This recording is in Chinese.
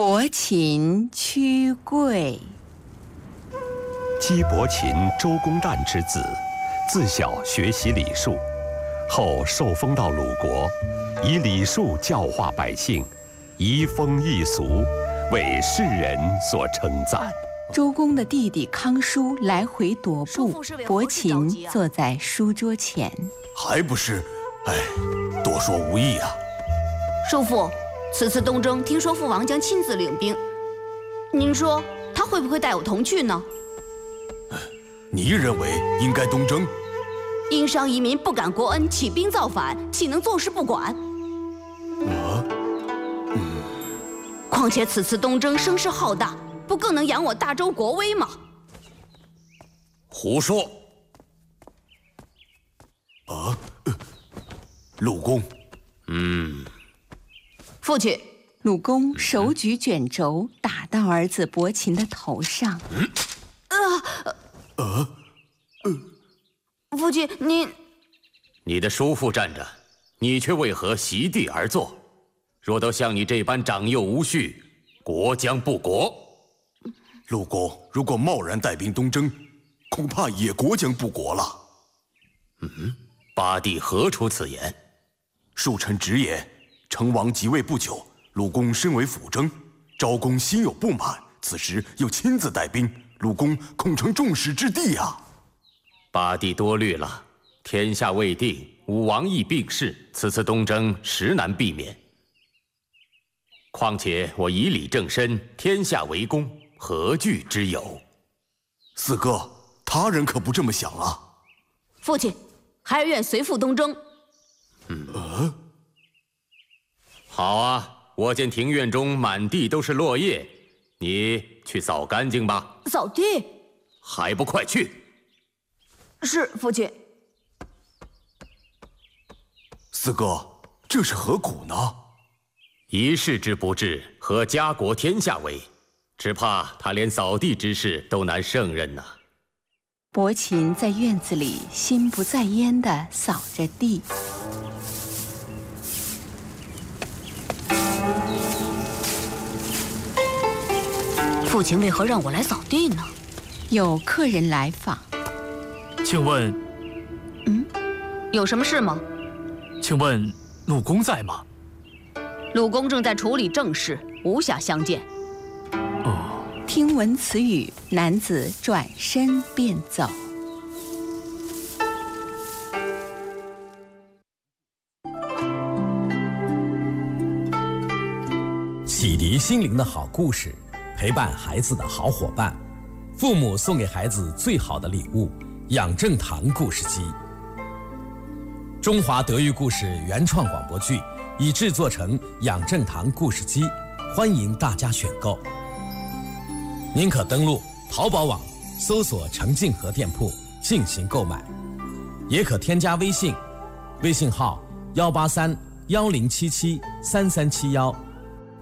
伯禽屈贵。 姬伯禽，周公旦之子，自小学习礼数，后受封到鲁国，以礼数教化百姓，移风易俗，为世人所称赞。 周公的弟弟康叔来回踱步，伯禽坐在书桌前。 还不是，多说无益啊。 叔父，此次东征，听说父王将亲自领兵，您说他会不会带我同去呢？ 你认为应该东征？ 殷商夷民不感国恩，起兵造反，岂能坐视不管？况且此次东征声势浩大，不更能扬我大周国威吗？ 胡说！鲁公， 父亲， 鲁公手举卷轴，打到儿子伯禽的头上。 父亲， 你的叔父站着，你却为何席地而坐？若都像你这般长幼无序，国将不国。 鲁公如果贸然带兵东征，恐怕也国将不国了。 八弟何出此言？ 恕臣直言，成王即位不久，鲁公身为辅征，昭公心有不满，此时又亲自带兵，鲁公恐成众矢之的啊！ 八弟多虑了，天下未定，武王亦病逝，此次东征实难避免。况且我以礼正身，天下为公，何惧之有？ 四哥，他人可不这么想啊。 父亲，孩儿愿随父东征。 好啊，我见庭院中满地都是落叶，你去扫干净吧。 扫地？ 还不快去！ 是，父亲。 四哥，这是何苦呢？ 一事之不治，何家国天下为？只怕他连扫地之事都难胜任呐。 伯禽在院子里心不在焉地扫着地。 父亲为何让我来扫地呢？ 有客人来访。 请问， 有什么事吗？ 请问鲁公在吗？ 鲁公正在处理政事，无暇相见。 听闻此语，男子转身便走。 启迪心灵的好故事，陪伴孩子的好伙伴，父母送给孩子最好的礼物——养正堂故事机。中华德育故事原创广播剧已制作成养正堂故事机，欢迎大家选购。您可登录淘宝网搜索程静和店铺进行购买，也可添加微信，微信号18310773371。